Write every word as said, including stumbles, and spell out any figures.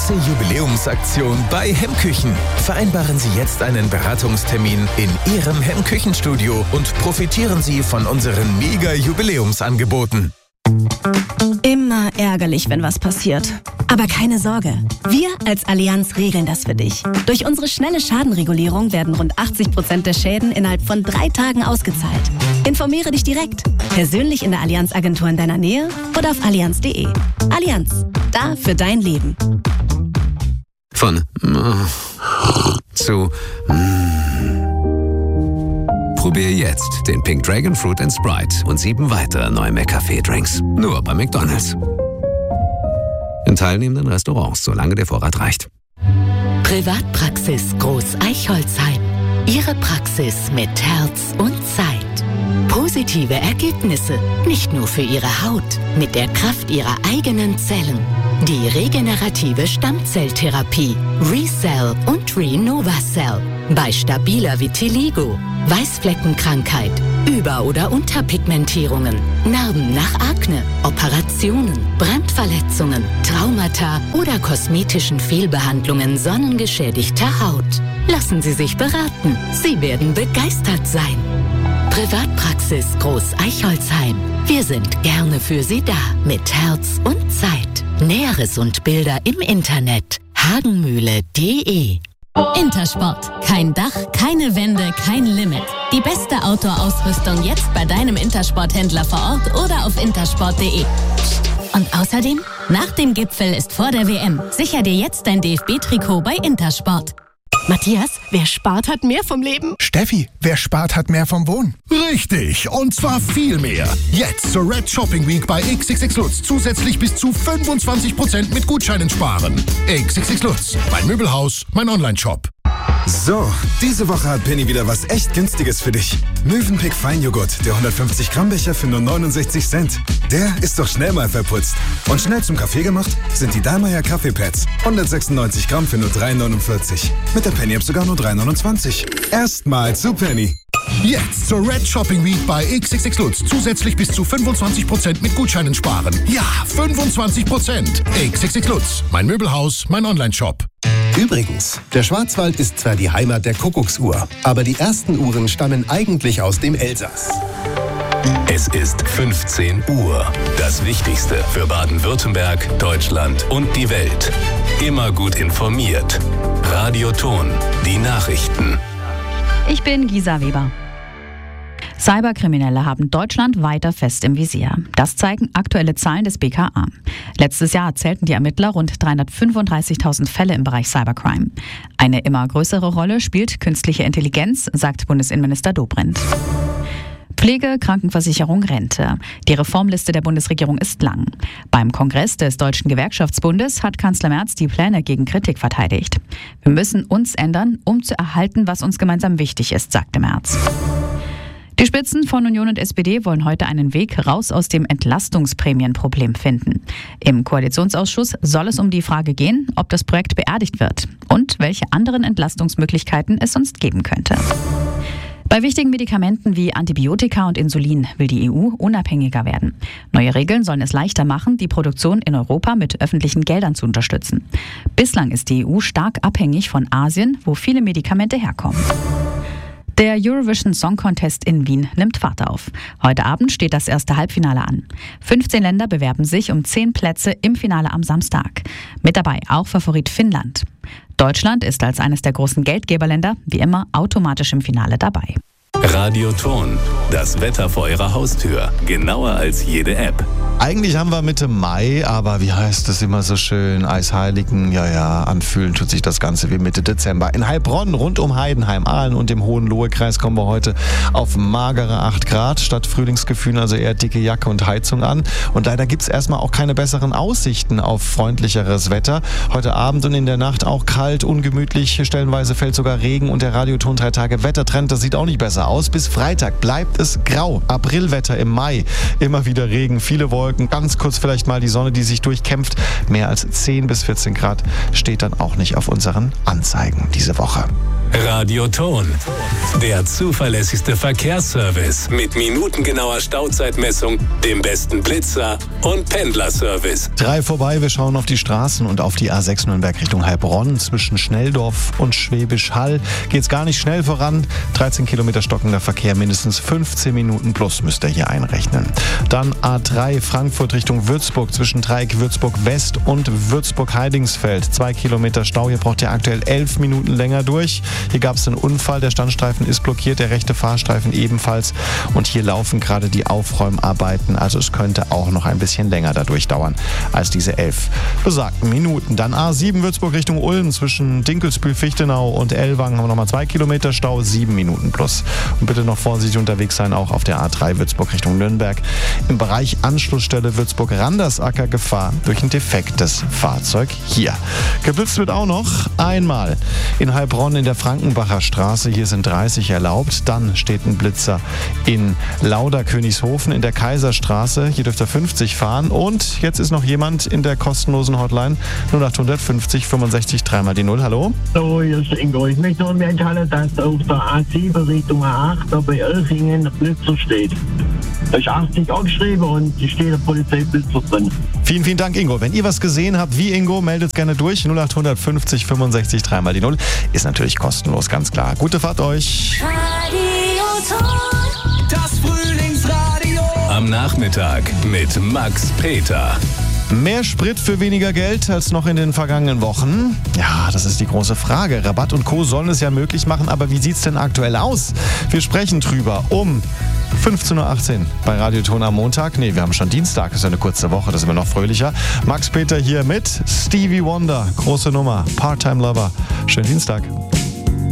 große Jubiläumsaktion bei Hemmküchen. Vereinbaren Sie jetzt einen Beratungstermin in Ihrem Hemmküchenstudio und profitieren Sie von unseren Mega-Jubiläumsangeboten. Immer ärgerlich, wenn was passiert. Aber keine Sorge, wir als Allianz regeln das für dich. Durch unsere schnelle Schadenregulierung werden rund achtzig Prozent der Schäden innerhalb von drei Tagen ausgezahlt. Informiere dich direkt, persönlich in der Allianz-Agentur in deiner Nähe oder auf allianz punkt de. Allianz, da für dein Leben. Von zu Probier jetzt den Pink Dragon Fruit and Sprite und sieben weitere neue McCafé-Drinks. Nur bei McDonald's. In teilnehmenden Restaurants, solange der Vorrat reicht. Privatpraxis Groß Eichholzheim. Ihre Praxis mit Herz und Zeit. Positive Ergebnisse, nicht nur für Ihre Haut, mit der Kraft Ihrer eigenen Zellen. Die regenerative Stammzelltherapie ReCell und ReNovaCell. Bei stabiler Vitiligo, Weißfleckenkrankheit, Über- oder Unterpigmentierungen, Narben nach Akne, Operationen, Brandverletzungen, Traumata oder kosmetischen Fehlbehandlungen sonnengeschädigter Haut. Lassen Sie sich beraten. Sie werden begeistert sein. Privatpraxis Groß Eichholzheim. Wir sind gerne für Sie da, mit Herz und Zeit. Näheres und Bilder im Internet hagenmühle punkt de. Intersport. Kein Dach, keine Wände, kein Limit. Die beste Outdoor-Ausrüstung jetzt bei deinem Intersport-Händler vor Ort oder auf intersport punkt de. Und außerdem, nach dem Gipfel ist vor der W M. Sicher dir jetzt dein D F B-Trikot bei Intersport. Matthias, wer spart, hat mehr vom Leben. Steffi, wer spart, hat mehr vom Wohnen. Richtig, und zwar viel mehr. Jetzt zur Red Shopping Week bei X X X Lutz zusätzlich bis zu fünfundzwanzig Prozent mit Gutscheinen sparen. X X X Lutz, mein Möbelhaus, mein Online-Shop. So, diese Woche hat Penny wieder was echt Günstiges für dich. Mövenpick Feinjoghurt, der hundertfünfzig Gramm Becher für nur neunundsechzig Cent. Der ist doch schnell mal verputzt. Und schnell zum Kaffee gemacht sind die Dallmayr Kaffeepads. hundertsechsundneunzig Gramm für nur drei neunundvierzig. Mit der Penny-App sogar nur drei neunundzwanzig. Erstmal zu Penny. Jetzt zur Red Shopping Week bei X X X Lutz zusätzlich bis zu fünfundzwanzig Prozent mit Gutscheinen sparen. Ja, fünfundzwanzig Prozent. X X X Lutz, mein Möbelhaus, mein Online-Shop. Übrigens, der Schwarzwald ist zwar die Heimat der Kuckucksuhr, aber die ersten Uhren stammen eigentlich aus dem Elsass. Es ist fünfzehn Uhr. Das Wichtigste für Baden-Württemberg, Deutschland und die Welt. Immer gut informiert. Radio Ton, die Nachrichten. Ich bin Gisa Weber. Cyberkriminelle haben Deutschland weiter fest im Visier. Das zeigen aktuelle Zahlen des B K A. Letztes Jahr zählten die Ermittler rund dreihundertfünfunddreißigtausend Fälle im Bereich Cybercrime. Eine immer größere Rolle spielt künstliche Intelligenz, sagt Bundesinnenminister Dobrindt. Pflege, Krankenversicherung, Rente. Die Reformliste der Bundesregierung ist lang. Beim Kongress des Deutschen Gewerkschaftsbundes hat Kanzler Merz die Pläne gegen Kritik verteidigt. Wir müssen uns ändern, um zu erhalten, was uns gemeinsam wichtig ist, sagte Merz. Die Spitzen von Union und S P D wollen heute einen Weg raus aus dem Entlastungsprämienproblem finden. Im Koalitionsausschuss soll es um die Frage gehen, ob das Projekt beerdigt wird und welche anderen Entlastungsmöglichkeiten es sonst geben könnte. Bei wichtigen Medikamenten wie Antibiotika und Insulin will die E U unabhängiger werden. Neue Regeln sollen es leichter machen, die Produktion in Europa mit öffentlichen Geldern zu unterstützen. Bislang ist die E U stark abhängig von Asien, wo viele Medikamente herkommen. Der Eurovision Song Contest in Wien nimmt Fahrt auf. Heute Abend steht das erste Halbfinale an. fünfzehn Länder bewerben sich um zehn Plätze im Finale am Samstag. Mit dabei auch Favorit Finnland. Deutschland ist als eines der großen Geldgeberländer wie immer automatisch im Finale dabei. Radio Ton, das Wetter vor Ihrer Haustür. Genauer als jede App. Eigentlich haben wir Mitte Mai, aber wie heißt es immer so schön? Eisheiligen, ja, ja, anfühlen tut sich das Ganze wie Mitte Dezember. In Heilbronn, rund um Heidenheim, Aalen und im Hohenlohe-Kreis kommen wir heute auf magere acht Grad. Statt Frühlingsgefühlen also eher dicke Jacke und Heizung an. Und leider gibt es erstmal auch keine besseren Aussichten auf freundlicheres Wetter. Heute Abend und in der Nacht auch kalt, ungemütlich. Stellenweise fällt sogar Regen und der Radioton drei Tage Wettertrend, das sieht auch nicht besser aus. Bis Freitag bleibt es grau. Aprilwetter im Mai. Immer wieder Regen, viele Wolken. Ganz kurz vielleicht mal die Sonne, die sich durchkämpft. Mehr als zehn bis vierzehn Grad steht dann auch nicht auf unseren Anzeigen diese Woche. Radio Ton. Der zuverlässigste Verkehrsservice mit minutengenauer Stauzeitmessung, dem besten Blitzer und Pendlerservice. Drei vorbei, wir schauen auf die Straßen und auf die A sechs Nürnberg Richtung Heilbronn. Zwischen Schnelldorf und Schwäbisch Hall geht's gar nicht schnell voran. dreizehn Kilometer stockender Verkehr, mindestens fünfzehn Minuten plus müsst ihr hier einrechnen. Dann A drei Frankfurt Richtung Würzburg zwischen Dreieck Würzburg West und Würzburg-Heidingsfeld. Zwei Kilometer Stau, hier braucht ihr aktuell elf Minuten länger durch. Hier gab es einen Unfall, der Standstreifen ist blockiert, der rechte Fahrstreifen ebenfalls. Und hier laufen gerade die Aufräumarbeiten, also es könnte auch noch ein bisschen länger dadurch dauern als diese elf besagten Minuten. Dann A sieben Würzburg Richtung Ulm zwischen Dinkelsbühl, Fichtenau und Ellwangen haben wir nochmal zwei Kilometer Stau, sieben Minuten plus. Und bitte noch vorsichtig unterwegs sein, auch auf der A drei Würzburg Richtung Nürnberg. Im Bereich Anschlussstelle Würzburg-Randersacker Gefahr durch ein defektes Fahrzeug hier. Geblitzt wird auch noch einmal in Heilbronn in der Frankenbacher Straße. Hier sind dreißig erlaubt. Dann steht ein Blitzer in Lauder-Königshofen in der Kaiserstraße. Hier dürft ihr fünfzig fahren. Und jetzt ist noch jemand in der kostenlosen Hotline null acht fünfzig fünfundsechzig dreimal die null. Hallo? Hallo, hier ist Ingo. Ich möchte nur mitteilen, dass auf der A sieben Richtung A acht bei Elchingen ein Blitzer steht. Da ist achtzig angeschrieben und da steht der Polizeiblitzer drin. Vielen, vielen Dank, Ingo. Wenn ihr was gesehen habt wie Ingo, meldet gerne durch. null acht fünfzig fünfundsechzig dreimal die null. Ist natürlich kostenlos, ganz klar. Gute Fahrt euch. Das Frühlingsradio. Am Nachmittag mit Max Peter. Mehr Sprit für weniger Geld als noch in den vergangenen Wochen? Ja, das ist die große Frage. Rabatt und Co. sollen es ja möglich machen, aber wie sieht es denn aktuell aus? Wir sprechen drüber um fünfzehn Uhr achtzehn bei Radio Ton am Montag. Nee, wir haben schon Dienstag, das ist ja eine kurze Woche, das sind wir noch fröhlicher. Max Peter hier mit Stevie Wonder, große Nummer, Part-Time Lover. Schönen Dienstag.